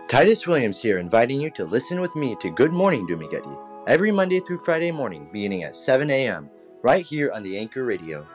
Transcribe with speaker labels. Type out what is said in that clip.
Speaker 1: Titus Williams here, inviting you to listen with me to Good Morning Dumigati every Monday through Friday morning beginning at 7 a.m. right here on the Anchor Radio.